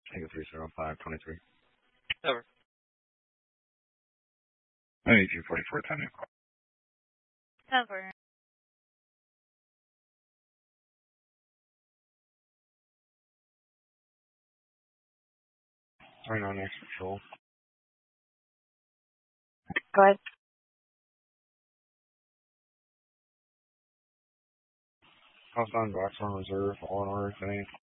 Tango 30523. Over. I need you 44 10. Over. Turn on next patrol. Go ahead. House on box on reserve, all in order today.